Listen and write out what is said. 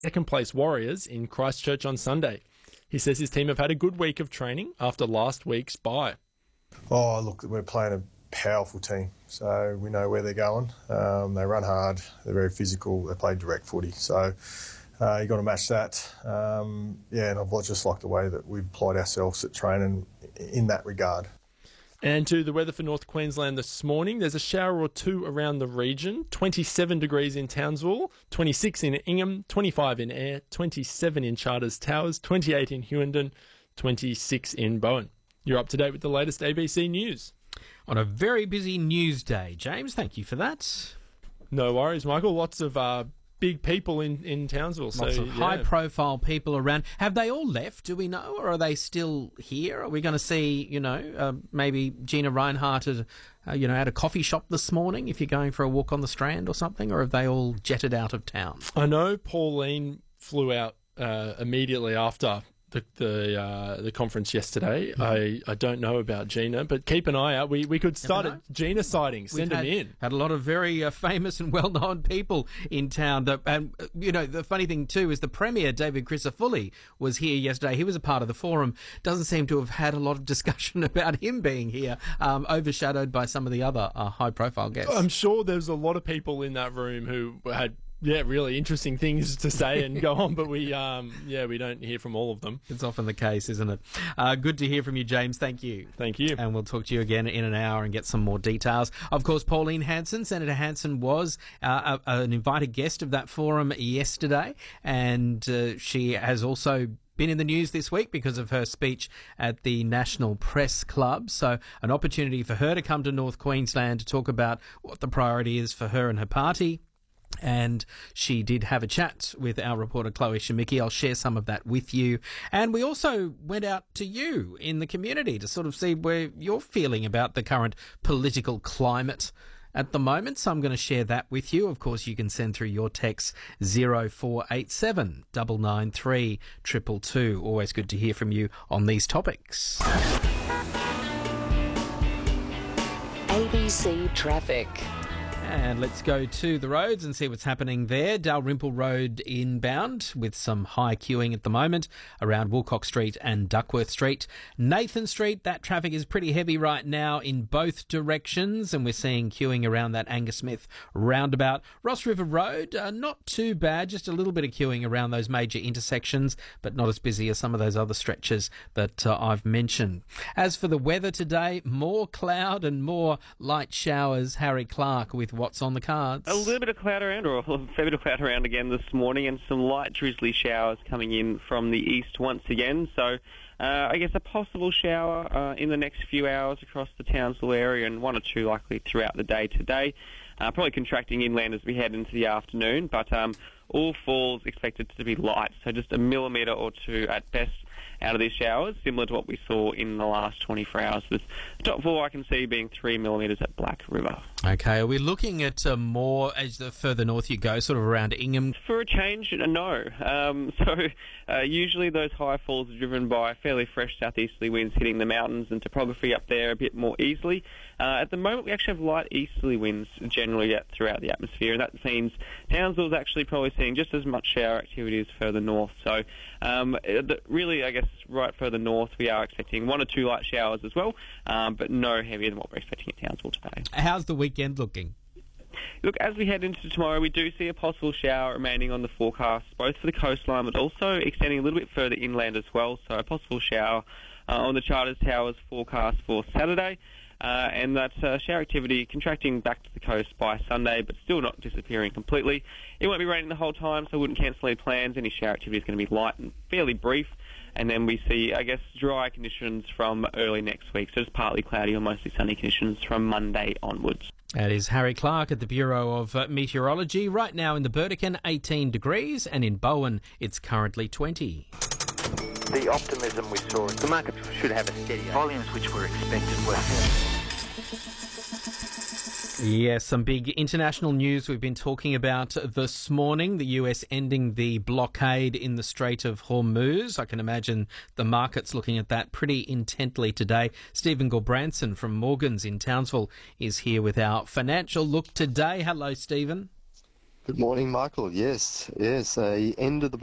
second-place Warriors in Christchurch on Sunday. He says his team have had a good week of training after last week's bye. Oh, look, we're playing a powerful team, so we know where they're going. They run hard, they're very physical, they play direct footy, so you've got to match that. And I've just liked the way that we've applied ourselves at training in that regard. And to the weather for North Queensland this morning, there's a shower or two around the region. 27 degrees in Townsville, 26 in Ingham, 25 in Ayr, 27 in Charters Towers, 28 in Hughenden, 26 in Bowen. You're up to date with the latest ABC News. On a very busy news day, James, thank you for that. No worries, Michael. Lots of big people in Townsville. Lots of high-profile people around. Have they all left, do we know, or are they still here? Are we going to see, maybe Gina Reinhardt at a coffee shop this morning if you're going for a walk on the Strand or something, or have they all jetted out of town? I know Pauline flew out immediately after the conference yesterday. I don't know about Gina, but keep an eye out. We could start a Gina sighting. Send them in. Had a lot of very famous and well-known people in town. And the funny thing too is the Premier, David Crisafulli, was here yesterday. He was a part of the forum. Doesn't seem to have had a lot of discussion about him being here, overshadowed by some of the other high-profile guests. I'm sure there's a lot of people in that room who had really interesting things to say and go on, but we don't hear from all of them. It's often the case, isn't it? Good to hear from you, James. Thank you. Thank you. And we'll talk to you again in an hour and get some more details. Of course, Pauline Hanson, Senator Hanson, was an invited guest of that forum yesterday, and she has also been in the news this week because of her speech at the National Press Club. So an opportunity for her to come to North Queensland to talk about what the priority is for her and her party. And she did have a chat with our reporter Chloe Shemicki. I'll share some of that with you. And we also went out to you in the community to sort of see where you're feeling about the current political climate at the moment. So I'm going to share that with you. Of course, you can send through your text 0487 993 222. Always good to hear from you on these topics. ABC Traffic. And let's go to the roads and see what's happening there. Dalrymple Road inbound with some high queuing at the moment around Woolcock Street and Duckworth Street. Nathan Street, that traffic is pretty heavy right now in both directions, and we're seeing queuing around that Angus Smith roundabout. Ross River Road, not too bad, just a little bit of queuing around those major intersections, but not as busy as some of those other stretches that I've mentioned. As for the weather today, more cloud and more light showers. Harry Clark with what's on the cards. A little bit of cloud around, or a fair bit of cloud around again this morning, and some light drizzly showers coming in from the east once again. So I guess a possible shower in the next few hours across the Townsville area, and one or two likely throughout the day today. Probably contracting inland as we head into the afternoon, but all falls expected to be light, so just a millimetre or two at best out of these showers, similar to what we saw in the last 24 hours, with the top fall I can see being 3 millimetres at Black River. Okay, are we looking at more as the further north you go, sort of around Ingham? For a change, no. Usually those high falls are driven by fairly fresh southeasterly winds hitting the mountains and topography up there a bit more easily. At the moment, we actually have light easterly winds generally throughout the atmosphere, and that means Townsville's actually probably seeing just as much shower activity as further north. So really, I guess, right further north, we are expecting one or two light showers as well, but no heavier than what we're expecting at Townsville today. How's the weekend looking? Look, as we head into tomorrow, we do see a possible shower remaining on the forecast, both for the coastline, but also extending a little bit further inland as well. So a possible shower on the Charters Towers forecast for Saturday. And that shower activity contracting back to the coast by Sunday, but still not disappearing completely. It won't be raining the whole time, so I wouldn't cancel any plans. Any shower activity is going to be light and fairly brief. And then we see, I guess, dry conditions from early next week. So just partly cloudy or mostly sunny conditions from Monday onwards. That is Harry Clark at the Bureau of Meteorology. Right now in the Burdekin, 18 degrees, and in Bowen, it's currently 20. The optimism we saw, the market should have a steady volumes which were expected were. Yes, some big international news we've been talking about this morning. The US ending the blockade in the Strait of Hormuz. I can imagine the market's looking at that pretty intently today. Stephen Gorbranson from Morgans in Townsville is here with our financial look today. Hello, Stephen. Good morning, Michael. Yes, the end of the